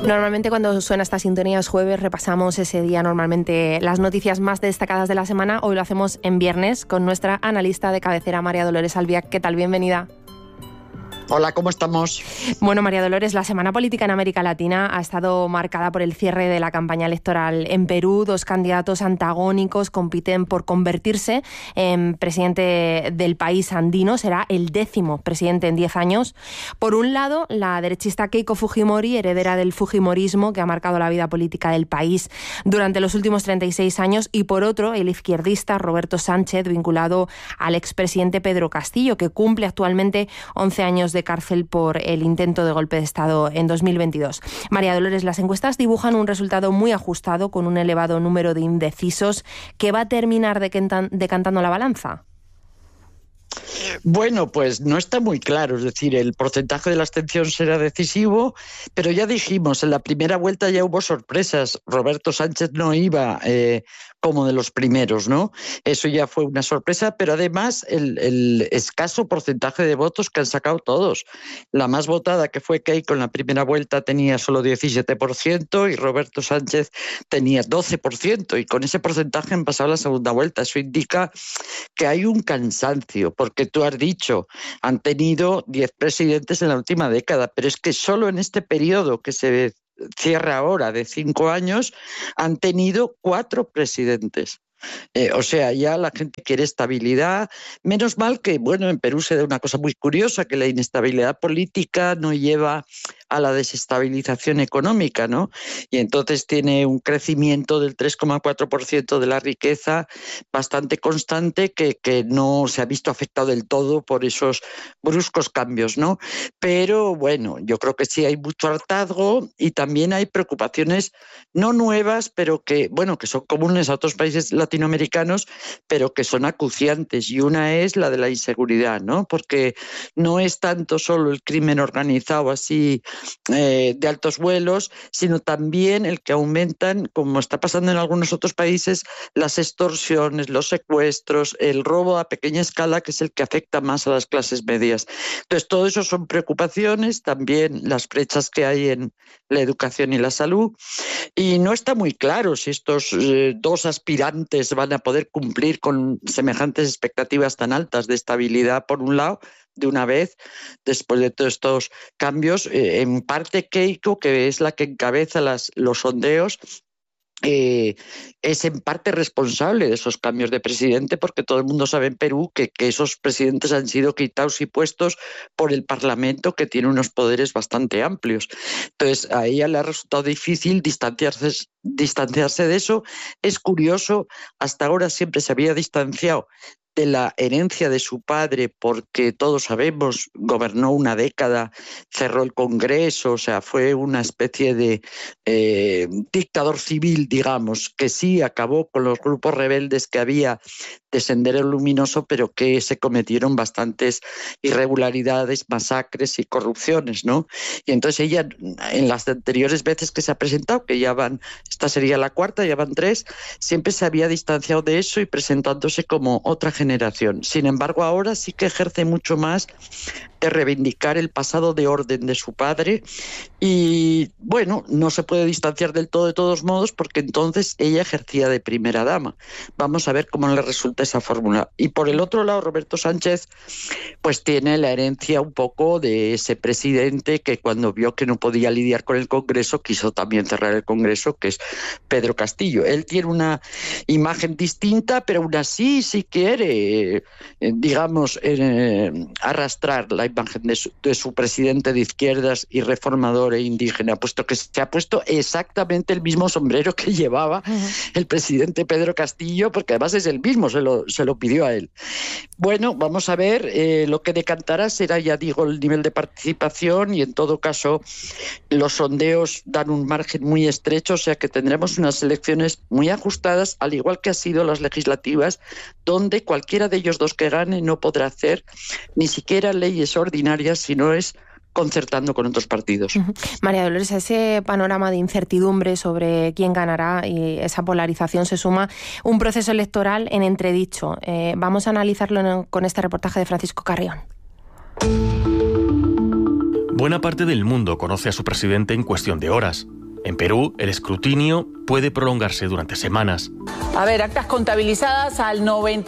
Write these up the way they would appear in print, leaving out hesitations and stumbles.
Normalmente cuando suena esta sintonía es jueves, repasamos ese día normalmente las noticias más destacadas de la semana. Hoy lo hacemos en viernes con nuestra analista de cabecera, María Dolores Albiac. ¿Qué tal? Bienvenida. Hola, ¿cómo estamos? Bueno, María Dolores, la semana política en América Latina ha estado marcada por el cierre de la campaña electoral en Perú. Dos candidatos antagónicos compiten por convertirse en presidente del país andino. Será el 10º presidente en 10 años. Por un lado, la derechista Keiko Fujimori, heredera del fujimorismo que ha marcado la vida política del país durante los últimos 36 años. Y por otro, el izquierdista Roberto Sánchez, vinculado al expresidente Pedro Castillo, que cumple actualmente 11 años de cárcel por el intento de golpe de Estado en 2022. María Dolores, las encuestas dibujan un resultado muy ajustado con un elevado número de indecisos que va a terminar decantando la balanza. Bueno, pues no está muy claro, es decir, el porcentaje de la abstención será decisivo, pero ya dijimos, en la primera vuelta ya hubo sorpresas. Roberto Sánchez no iba como de los primeros, ¿no? Eso ya fue una sorpresa, pero además el escaso porcentaje de votos que han sacado todos. La más votada, que fue Keiko en la primera vuelta, tenía solo 17% y Roberto Sánchez tenía 12%, y con ese porcentaje han pasado la segunda vuelta. Eso indica que hay un cansancio, porque tú has dicho, han tenido 10 presidentes en la última década, pero es que solo en este periodo que se cierra ahora de 5 años han tenido 4 presidentes. O sea, ya la gente quiere estabilidad. Menos mal que, bueno, en Perú se da una cosa muy curiosa, que la inestabilidad política no lleva a la desestabilización económica, ¿no? Y entonces tiene un crecimiento del 3,4% de la riqueza bastante constante que no se ha visto afectado del todo por esos bruscos cambios, ¿no? Pero bueno, yo creo que sí hay mucho hartazgo y también hay preocupaciones no nuevas, pero que, bueno, que son comunes a otros países latinoamericanos, pero que son acuciantes, y una es la de la inseguridad, ¿no? Porque no es tanto solo el crimen organizado así de altos vuelos, sino también el que aumentan, como está pasando en algunos otros países, las extorsiones, los secuestros, el robo a pequeña escala, que es el que afecta más a las clases medias. Entonces, todo eso son preocupaciones, también las brechas que hay en la educación y la salud, y no está muy claro si estos dos aspirantes van a poder cumplir con semejantes expectativas tan altas de estabilidad, por un lado, de una vez, después de todos estos cambios. En parte Keiko, que es la que encabeza los sondeos, es en parte responsable de esos cambios de presidente, porque todo el mundo sabe en Perú que esos presidentes han sido quitados y puestos por el Parlamento, que tiene unos poderes bastante amplios. Entonces, a ella le ha resultado difícil distanciarse de eso. Es curioso, hasta ahora siempre se había distanciado de la herencia de su padre, porque todos sabemos, gobernó una década, cerró el Congreso, o sea, fue una especie de dictador civil, digamos, que sí acabó con los grupos rebeldes que había de Sendero Luminoso, pero que se cometieron bastantes irregularidades, masacres y corrupciones, ¿no? Y entonces ella, en las anteriores veces que se ha presentado, que ya van, esta sería la cuarta, ya van 3, siempre se había distanciado de eso y presentándose como otra generación. Sin embargo, ahora sí que ejerce mucho más de reivindicar el pasado de orden de su padre, y bueno, no se puede distanciar del todo de todos modos, porque entonces ella ejercía de primera dama. Vamos a ver cómo le resulta esa fórmula. Y por el otro lado, Roberto Sánchez pues tiene la herencia un poco de ese presidente que, cuando vio que no podía lidiar con el Congreso, quiso también cerrar el Congreso, que es Pedro Castillo. Él tiene una imagen distinta, pero aún así sí quiere, digamos, arrastrar la imagen de su presidente de izquierdas y reformador e indígena, puesto que se ha puesto exactamente el mismo sombrero que llevaba el presidente Pedro Castillo, porque además es el mismo, se lo pidió a él. Bueno, vamos a ver, lo que decantará será, ya digo, el nivel de participación, y en todo caso los sondeos dan un margen muy estrecho, o sea que tendremos unas elecciones muy ajustadas, al igual que ha sido las legislativas, donde cualquiera de ellos dos que gane no podrá hacer ni siquiera leyes ordinarias, si no es concertando con otros partidos. María Dolores, a ese panorama de incertidumbre sobre quién ganará y esa polarización se suma un proceso electoral en entredicho. Vamos a analizarlo con este reportaje de Francisco Carrión. Buena parte del mundo conoce a su presidente en cuestión de horas. En Perú, el escrutinio puede prolongarse durante semanas. A ver, actas contabilizadas al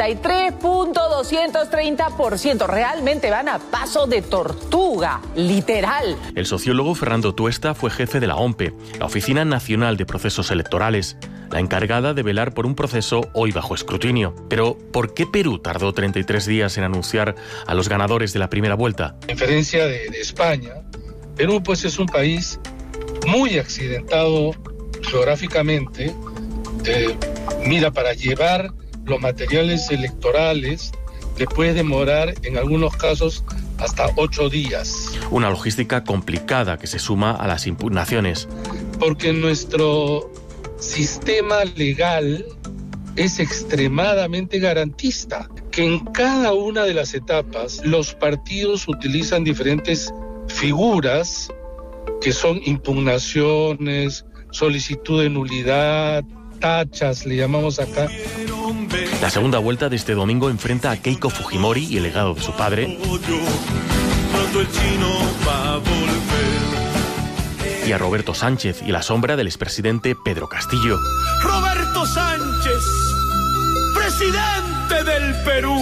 93.230%. Realmente van a paso de tortuga, literal. El sociólogo Fernando Tuesta fue jefe de la OMPE, la Oficina Nacional de Procesos Electorales, la encargada de velar por un proceso hoy bajo escrutinio. Pero, ¿por qué Perú tardó 33 días en anunciar a los ganadores de la primera vuelta? A diferencia de España, Perú pues es un país muy accidentado geográficamente. Mira, para llevar los materiales electorales le puede demorar en algunos casos hasta 8 días. Una logística complicada que se suma a las impugnaciones. Porque nuestro sistema legal es extremadamente garantista, que en cada una de las etapas los partidos utilizan diferentes figuras que son impugnaciones, solicitud de nulidad, tachas, le llamamos acá. La segunda vuelta de este domingo enfrenta a Keiko Fujimori y el legado de su padre, y a Roberto Sánchez y la sombra del expresidente Pedro Castillo. Roberto Sánchez, presidente del Perú.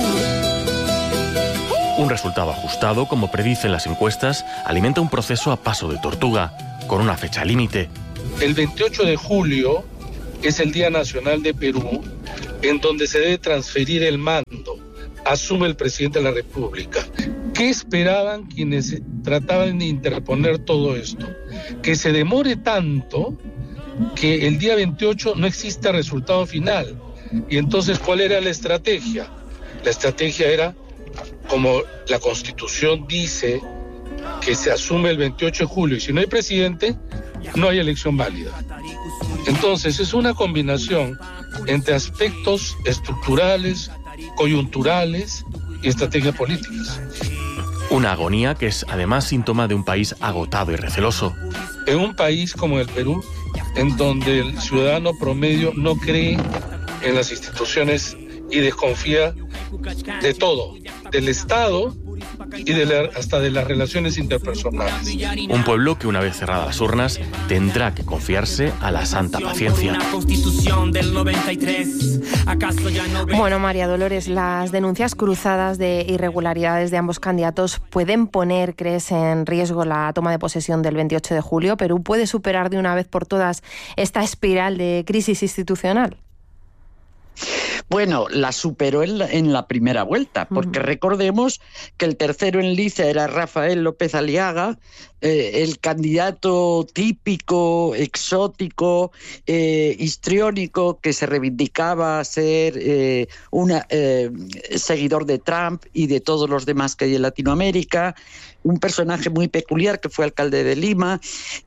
Un resultado ajustado, como predicen las encuestas, alimenta un proceso a paso de tortuga, con una fecha límite. El 28 de julio es el Día Nacional de Perú, en donde se debe transferir el mando. Asume el presidente de la República. ¿Qué esperaban quienes trataban de interponer todo esto? Que se demore tanto que el día 28 no exista resultado final. Y entonces, ¿cuál era la estrategia? La estrategia era, como la Constitución dice, que se asume el 28 de julio y si no hay presidente, no hay elección válida. Entonces es una combinación entre aspectos estructurales, coyunturales y estrategias políticas. Una agonía que es además síntoma de un país agotado y receloso. En un país como el Perú, en donde el ciudadano promedio no cree en las instituciones y desconfía de todo, del Estado y hasta de las relaciones interpersonales. Un pueblo que una vez cerradas las urnas tendrá que confiarse a la santa paciencia. Bueno, María Dolores, las denuncias cruzadas de irregularidades de ambos candidatos pueden poner, ¿crees, en riesgo la toma de posesión del 28 de julio? ¿Perú puede superar de una vez por todas esta espiral de crisis institucional? Bueno, la superó en la primera vuelta, porque recordemos que el tercero en liza era Rafael López Aliaga, el candidato típico, exótico, histriónico, que se reivindicaba ser un seguidor de Trump y de todos los demás que hay en Latinoamérica, un personaje muy peculiar que fue alcalde de Lima.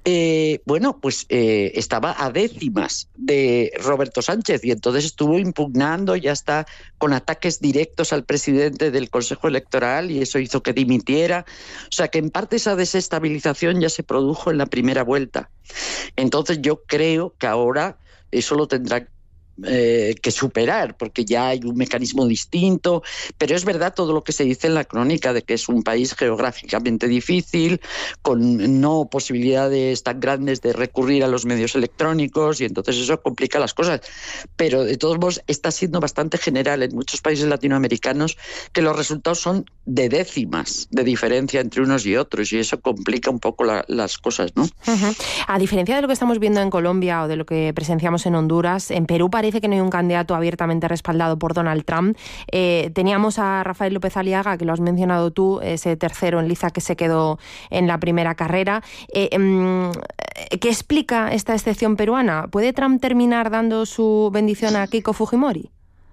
Estaba a décimas de Roberto Sánchez y entonces estuvo impugnando ya está con ataques directos al presidente del Consejo Electoral y eso hizo que dimitiera. O sea que en parte esa desestabilización ya se produjo en la primera vuelta. Entonces yo creo que ahora eso lo tendrá que superar, porque ya hay un mecanismo distinto, pero es verdad todo lo que se dice en la crónica de que es un país geográficamente difícil, con no posibilidades tan grandes de recurrir a los medios electrónicos y entonces eso complica las cosas, pero de todos modos está siendo bastante general en muchos países latinoamericanos que los resultados son de décimas de diferencia entre unos y otros y eso complica un poco las cosas, ¿no? Uh-huh. A diferencia de lo que estamos viendo en Colombia o de lo que presenciamos en Honduras, en Perú parece que no hay un candidato abiertamente respaldado por Donald Trump. Teníamos a Rafael López Aliaga, que lo has mencionado tú, ese tercero en liza que se quedó en la primera carrera. ¿Qué explica esta excepción peruana? ¿Puede Trump terminar dando su bendición a Keiko Fujimori?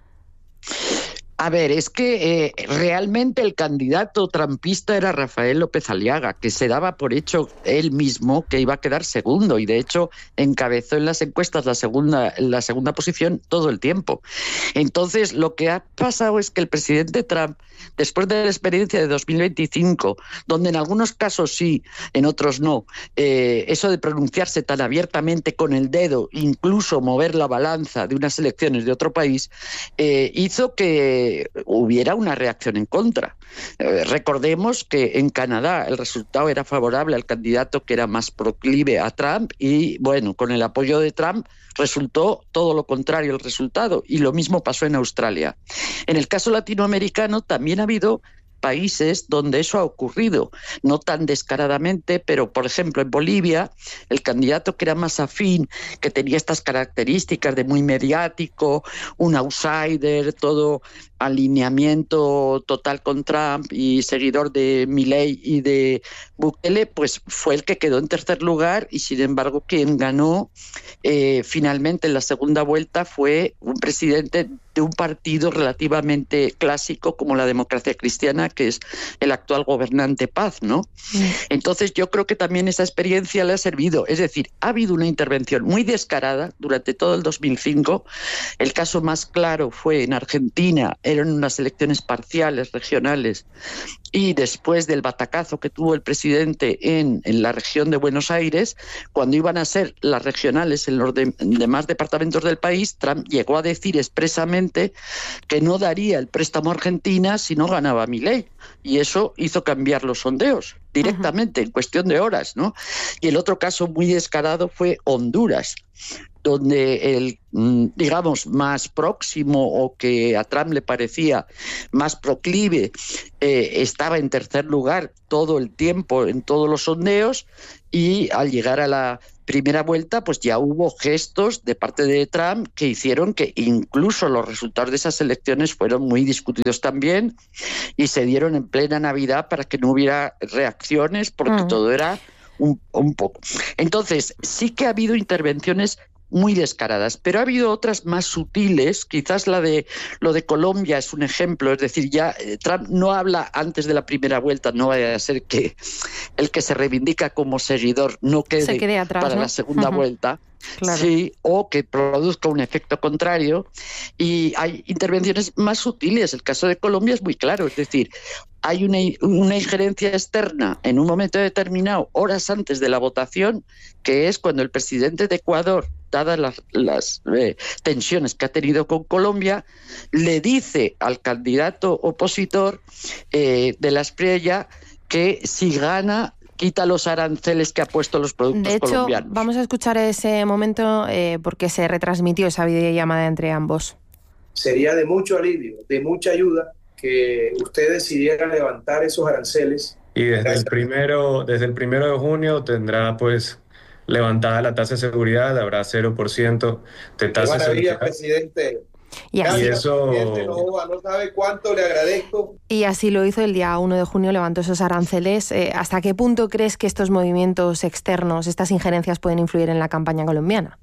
A ver, es que realmente el candidato trumpista era Rafael López Aliaga, que se daba por hecho él mismo que iba a quedar segundo y de hecho encabezó en las encuestas la segunda posición todo el tiempo. Entonces lo que ha pasado es que el presidente Trump, después de la experiencia de 2025, donde en algunos casos sí, en otros no, eso de pronunciarse tan abiertamente con el dedo, incluso mover la balanza de unas elecciones de otro país, hizo que hubiera una reacción en contra. Recordemos que en Canadá el resultado era favorable al candidato que era más proclive a Trump y, bueno, con el apoyo de Trump resultó todo lo contrario el resultado, y lo mismo pasó en Australia. En el caso latinoamericano también ha habido países donde eso ha ocurrido, no tan descaradamente, pero por ejemplo en Bolivia el candidato que era más afín, que tenía estas características de muy mediático, un outsider, todo alineamiento total con Trump y seguidor de Milei y de Bukele, pues fue el que quedó en tercer lugar, y sin embargo quien ganó finalmente en la segunda vuelta fue un presidente de un partido relativamente clásico como la Democracia Cristiana, que es el actual gobernante Paz, ¿no? Entonces yo creo que también esa experiencia le ha servido. Es decir, ha habido una intervención muy descarada durante todo el 2005. El caso más claro fue en Argentina, eran unas elecciones parciales, regionales, y después del batacazo que tuvo el presidente en la región de Buenos Aires, cuando iban a ser las regionales en los demás departamentos del país, Trump llegó a decir expresamente que no daría el préstamo a Argentina si no ganaba Milei, y eso hizo cambiar los sondeos directamente, en cuestión de horas, ¿no? Y el otro caso muy descarado fue Honduras, donde el, digamos, más próximo o que a Trump le parecía más proclive estaba en tercer lugar todo el tiempo en todos los sondeos, y al llegar a la primera vuelta pues ya hubo gestos de parte de Trump que hicieron que incluso los resultados de esas elecciones fueron muy discutidos también, y se dieron en plena Navidad para que no hubiera reacciones, porque todo era un poco. Entonces sí que ha habido intervenciones muy descaradas, pero ha habido otras más sutiles. Quizás lo de Colombia es un ejemplo, es decir, ya Trump no habla antes de la primera vuelta, no vaya a ser que el que se reivindica como seguidor no quede atrás, para, ¿no?, la segunda vuelta. Claro. Sí, o que produzca un efecto contrario, y hay intervenciones más sutiles. El caso de Colombia es muy claro, es decir, hay una injerencia externa en un momento determinado, horas antes de la votación, que es cuando el presidente de Ecuador, dadas las tensiones que ha tenido con Colombia, le dice al candidato opositor de la Espriella que si gana quita los aranceles que ha puesto los productos colombianos. De hecho, vamos a escuchar ese momento porque se retransmitió esa videollamada entre ambos. Sería de mucho alivio, de mucha ayuda, que usted decidiera levantar esos aranceles. Y desde el primero de junio tendrá pues levantada la tasa de seguridad, habrá 0% de tasa de seguridad. Presidente. Y eso... no sabe cuánto le agradezco. Y así lo hizo el día 1 de junio, levantó esos aranceles. ¿Hasta qué punto crees que estos movimientos externos, estas injerencias, pueden influir en la campaña colombiana?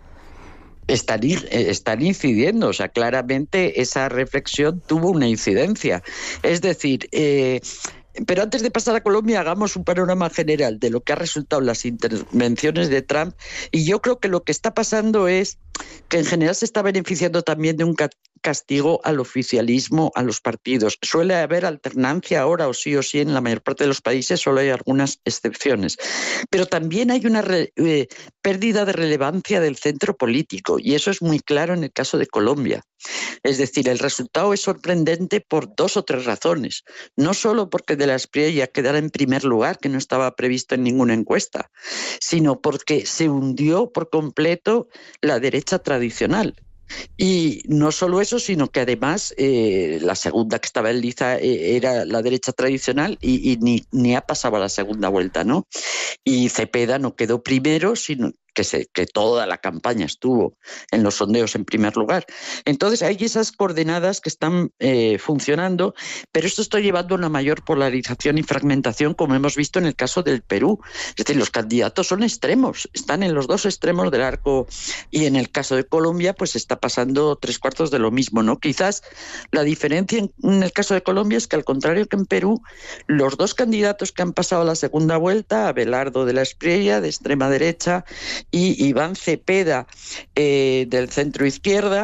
Están incidiendo, o sea, claramente esa reflexión tuvo una incidencia. Es decir, pero antes de pasar a Colombia, hagamos un panorama general de lo que ha resultado las intervenciones de Trump, y yo creo que lo que está pasando es que en general se está beneficiando también de un castigo al oficialismo, a los partidos. Suele haber alternancia ahora, o sí, en la mayor parte de los países, solo hay algunas excepciones. Pero también hay una pérdida de relevancia del centro político, y eso es muy claro en el caso de Colombia. Es decir, el resultado es sorprendente por 2 o 3 razones. No solo porque de la Espriella quedara en primer lugar, que no estaba previsto en ninguna encuesta, sino porque se hundió por completo la derecha tradicional. Y no solo eso, sino que además la segunda que estaba en liza era la derecha tradicional, y ni ha pasado a la segunda vuelta, ¿no? Y Cepeda no quedó primero, sino que toda la campaña estuvo en los sondeos en primer lugar. Entonces hay esas coordenadas que están funcionando, pero esto está llevando a una mayor polarización y fragmentación, como hemos visto en el caso del Perú. Es decir, los candidatos son extremos, están en los 2 extremos del arco, y en el caso de Colombia pues está pasando 3/4 de lo mismo, ¿no? Quizás la diferencia en el caso de Colombia es que, al contrario que en Perú, los 2 candidatos que han pasado a la segunda vuelta, Abelardo de la Espriella, de extrema derecha, y Iván Cepeda del centro izquierda,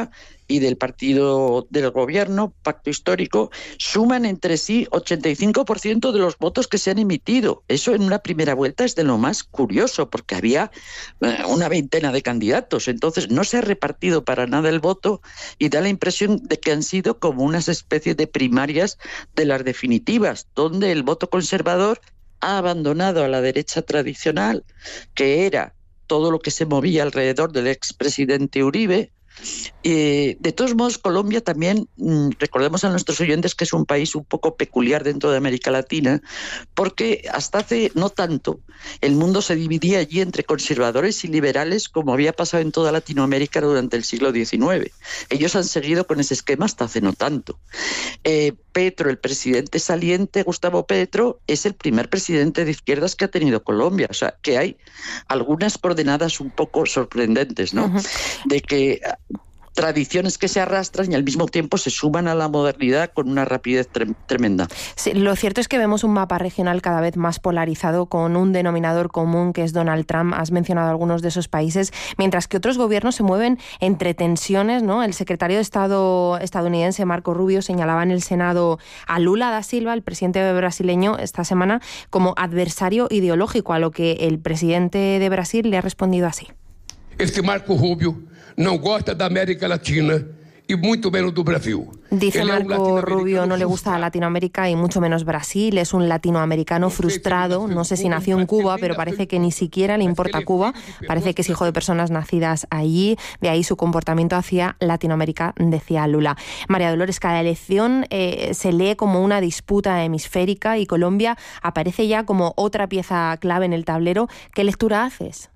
y del partido del gobierno, Pacto Histórico, suman entre sí 85% de los votos que se han emitido. Eso en una primera vuelta es de lo más curioso, porque había una veintena de candidatos. Entonces no se ha repartido para nada el voto y da la impresión de que han sido como unas especies de primarias de las definitivas, donde el voto conservador ha abandonado a la derecha tradicional, que era todo lo que se movía alrededor del expresidente Uribe. De todos modos, Colombia también, recordemos a nuestros oyentes que es un país un poco peculiar dentro de América Latina, porque hasta hace no tanto el mundo se dividía allí entre conservadores y liberales, como había pasado en toda Latinoamérica durante el siglo XIX. Ellos han seguido con ese esquema hasta hace no tanto. Petro, el presidente saliente, Gustavo Petro, es el primer presidente de izquierdas que ha tenido Colombia. O sea, que hay algunas coordenadas un poco sorprendentes, ¿no? Uh-huh. De que tradiciones que se arrastran y al mismo tiempo se suman a la modernidad con una rapidez tremenda. Sí, lo cierto es que vemos un mapa regional cada vez más polarizado, con un denominador común que es Donald Trump. Has mencionado algunos de esos países, mientras que otros gobiernos se mueven entre tensiones, ¿no? El secretario de Estado estadounidense Marco Rubio señalaba en el Senado a Lula da Silva, el presidente brasileño, esta semana como adversario ideológico, a lo que el presidente de Brasil le ha respondido así. Este Marco Rubio no gosta da América Latina y mucho menos do Brasil. Dice Marco Rubio, no le gusta a Latinoamérica y mucho menos Brasil. Es un latinoamericano frustrado. No sé si nació en Cuba, pero parece que ni siquiera le importa Cuba. Parece que es hijo de personas nacidas allí. De ahí su comportamiento hacia Latinoamérica, decía Lula. María Dolores, cada elección se lee como una disputa hemisférica y Colombia aparece ya como otra pieza clave en el tablero. ¿Qué lectura haces?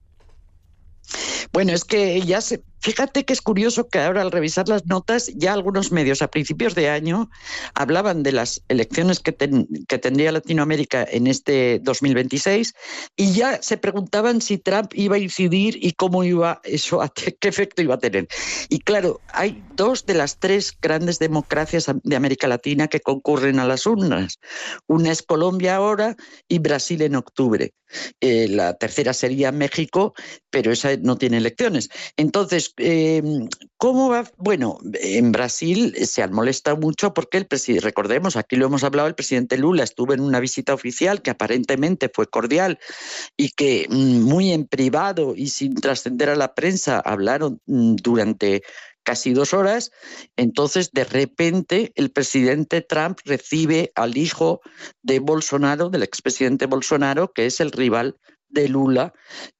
Bueno, es que fíjate que es curioso que ahora al revisar las notas, ya algunos medios a principios de año hablaban de las elecciones que tendría Latinoamérica en este 2026 y ya se preguntaban si Trump iba a incidir y cómo iba eso, qué efecto iba a tener. Y claro, hay dos de las tres grandes democracias de América Latina que concurren a las urnas. Una es Colombia ahora y Brasil en octubre. La tercera sería México, pero esa no tiene elecciones. Entonces, ¿cómo va? Bueno, en Brasil se han molestado mucho porque el presidente, recordemos, aquí lo hemos hablado, el presidente Lula estuvo en una visita oficial que aparentemente fue cordial y que muy en privado y sin trascender a la prensa hablaron durante casi 2 horas. Entonces, de repente, el presidente Trump recibe al hijo de Bolsonaro, del expresidente Bolsonaro, que es el rival de Lula,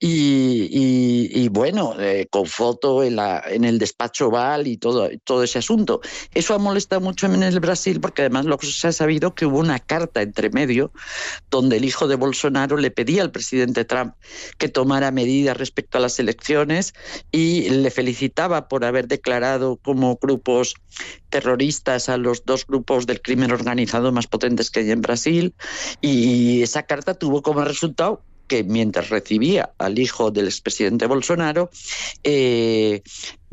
y bueno, con foto en el despacho Oval y todo ese asunto. Eso ha molestado mucho en el Brasil porque además se ha sabido que hubo una carta entre medio donde el hijo de Bolsonaro le pedía al presidente Trump que tomara medidas respecto a las elecciones y le felicitaba por haber declarado como grupos terroristas a los 2 grupos del crimen organizado más potentes que hay en Brasil, y esa carta tuvo como resultado que mientras recibía al hijo del expresidente Bolsonaro, en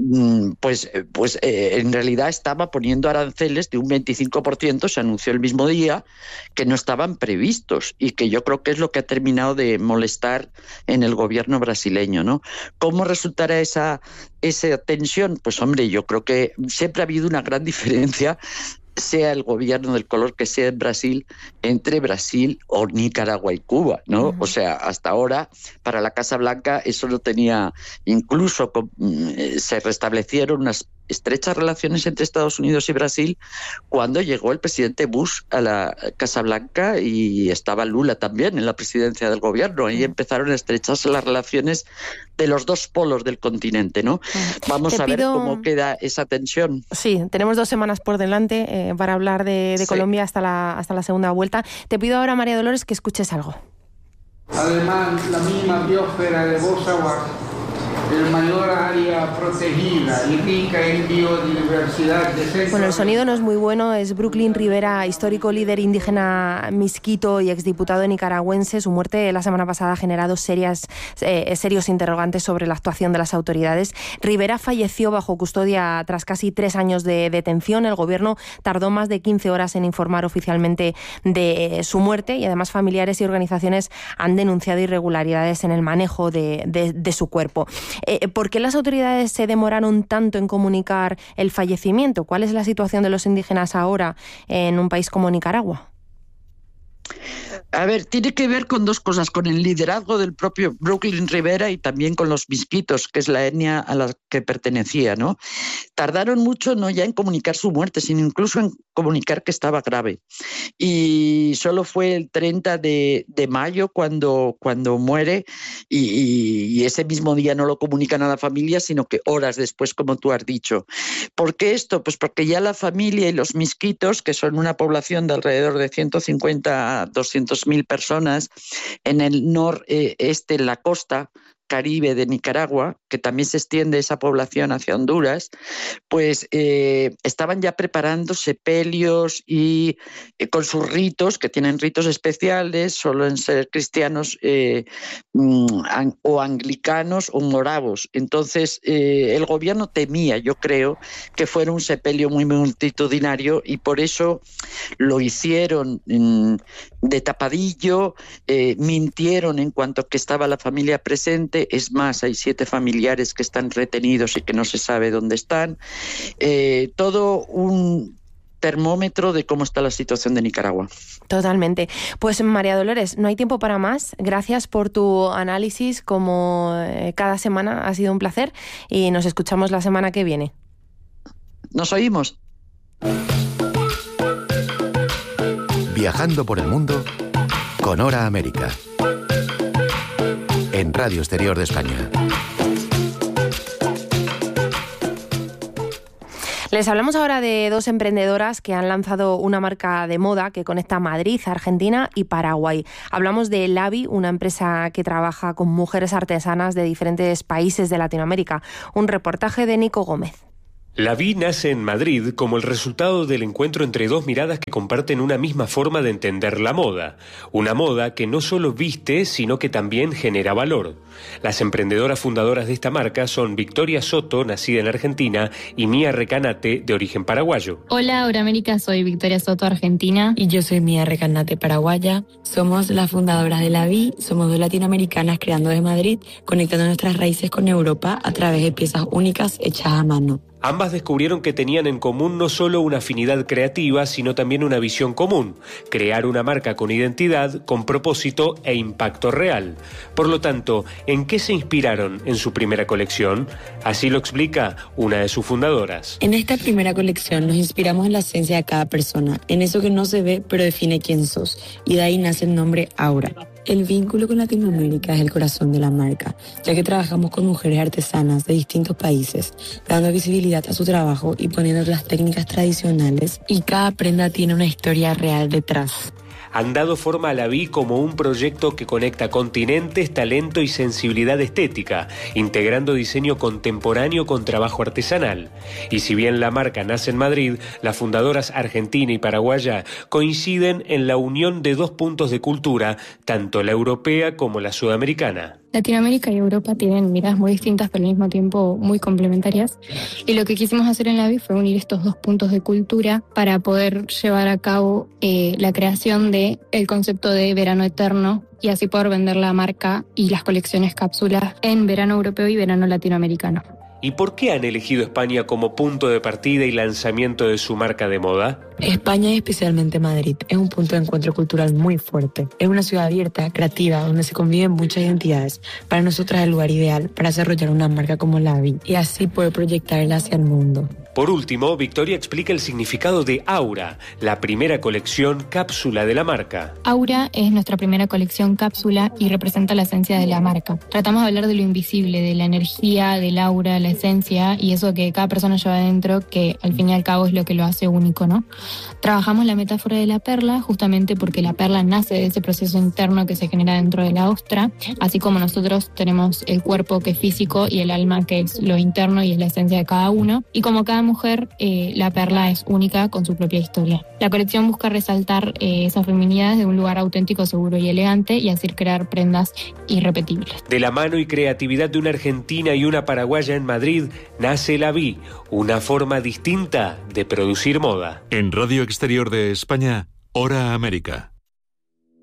realidad estaba poniendo aranceles de un 25%, se anunció el mismo día, que no estaban previstos y que yo creo que es lo que ha terminado de molestar en el gobierno brasileño, ¿no? ¿Cómo resultará esa tensión? Pues hombre, yo creo que siempre ha habido una gran diferencia, sea el gobierno del color que sea en Brasil, entre Brasil o Nicaragua y Cuba, ¿no? O sea, hasta ahora, para la Casa Blanca, eso no tenía, incluso se restablecieron unas estrechas relaciones entre Estados Unidos y Brasil cuando llegó el presidente Bush a la Casa Blanca y estaba Lula también en la presidencia del gobierno. Ahí empezaron a estrecharse las relaciones de los 2 polos del continente, ¿no? Vamos a ver cómo queda esa tensión. Sí, tenemos 2 semanas por delante para hablar de Colombia hasta la segunda vuelta. Te pido ahora, María Dolores, que escuches algo. Además, la misma biosfera de Bosawar, el mayor área protegida y rica en biodiversidad. Bueno, el sonido no es muy bueno, es Brooklyn Rivera, histórico líder indígena misquito y exdiputado nicaragüense. Su muerte la semana pasada ha generado serios interrogantes sobre la actuación de las autoridades. Rivera falleció bajo custodia tras casi 3 años de detención. El gobierno tardó más de 15 horas en informar oficialmente de su muerte y además familiares y organizaciones han denunciado irregularidades en el manejo de su cuerpo. ¿Por qué las autoridades se demoraron tanto en comunicar el fallecimiento? ¿Cuál es la situación de los indígenas ahora en un país como Nicaragua? A ver, tiene que ver con dos cosas, con el liderazgo del propio Brooklyn Rivera y también con los Miskitos, que es la etnia a la que pertenecía, ¿no? Tardaron mucho no ya en comunicar su muerte, sino incluso en comunicar que estaba grave. Y solo fue el 30 de mayo cuando muere y ese mismo día no lo comunican a la familia, sino que horas después, como tú has dicho. ¿Por qué esto? Pues porque ya la familia y los Miskitos, que son una población de alrededor de 150 a 200.000 personas en el noreste, en la costa Caribe de Nicaragua, que también se extiende esa población hacia Honduras, pues estaban ya preparando sepelios y con sus ritos, que tienen ritos especiales, suelen ser cristianos o anglicanos o moravos. Entonces el gobierno temía, yo creo, que fuera un sepelio muy multitudinario y por eso lo hicieron de tapadillo, mintieron en cuanto que estaba la familia presente. Es más, hay 7 familiares que están retenidos y que no se sabe dónde están. Todo un termómetro de cómo está la situación de Nicaragua. Totalmente. Pues María Dolores, no hay tiempo para más. Gracias por tu análisis, como cada semana. Ha sido un placer y nos escuchamos la semana que viene. Nos oímos. Viajando por el mundo con Hora América. En Radio Exterior de España. Les hablamos ahora de 2 emprendedoras que han lanzado una marca de moda que conecta Madrid, Argentina y Paraguay. Hablamos de Lavi, una empresa que trabaja con mujeres artesanas de diferentes países de Latinoamérica. Un reportaje de Nico Gómez. Lavi nace en Madrid como el resultado del encuentro entre 2 miradas que comparten una misma forma de entender la moda. Una moda que no solo viste, sino que también genera valor. Las emprendedoras fundadoras de esta marca son Victoria Soto, nacida en Argentina, y Mía Recanate, de origen paraguayo. Hola, Hora América, soy Victoria Soto, argentina. Y yo soy Mía Recanate, paraguaya. Somos las fundadoras de Lavi, somos 2 latinoamericanas creando de Madrid, conectando nuestras raíces con Europa a través de piezas únicas hechas a mano. Ambas descubrieron que tenían en común no solo una afinidad creativa, sino también una visión común: crear una marca con identidad, con propósito e impacto real. Por lo tanto, ¿en qué se inspiraron en su primera colección? Así lo explica una de sus fundadoras. En esta primera colección nos inspiramos en la esencia de cada persona, en eso que no se ve pero define quién sos, y de ahí nace el nombre Aura. El vínculo con Latinoamérica es el corazón de la marca, ya que trabajamos con mujeres artesanas de distintos países, dando visibilidad a su trabajo y poniendo las técnicas tradicionales, y cada prenda tiene una historia real detrás. Han dado forma a Lavi como un proyecto que conecta continentes, talento y sensibilidad estética, integrando diseño contemporáneo con trabajo artesanal. Y si bien la marca nace en Madrid, las fundadoras argentina y paraguaya coinciden en la unión de 2 puntos de cultura, tanto la europea como la sudamericana. Latinoamérica y Europa tienen miradas muy distintas, pero al mismo tiempo muy complementarias. Y lo que quisimos hacer en Lavi fue unir estos 2 puntos de cultura para poder llevar a cabo la creación del concepto de verano eterno y así poder vender la marca y las colecciones cápsulas en verano europeo y verano latinoamericano. ¿Y por qué han elegido España como punto de partida y lanzamiento de su marca de moda? España y especialmente Madrid es un punto de encuentro cultural muy fuerte. Es una ciudad abierta, creativa, donde se conviven muchas identidades. Para nosotras es el lugar ideal para desarrollar una marca como Lavi y así poder proyectarla hacia el mundo. Por último, Victoria explica el significado de Aura, la primera colección cápsula de la marca. Aura es nuestra primera colección cápsula y representa la esencia de la marca. Tratamos de hablar de lo invisible, de la energía, del aura, la esencia y eso que cada persona lleva adentro, que al fin y al cabo es lo que lo hace único, ¿no? Trabajamos la metáfora de la perla justamente porque la perla nace de ese proceso interno que se genera dentro de la ostra, así como nosotros tenemos el cuerpo que es físico y el alma que es lo interno y es la esencia de cada uno. Y como cada mujer, la perla es única con su propia historia. La colección busca resaltar esa feminidad de un lugar auténtico, seguro y elegante y así crear prendas irrepetibles. De la mano y creatividad de una argentina y una paraguaya en Madrid, nace Lavi, una forma distinta de producir moda. En Radio Exterior de España, Hora América.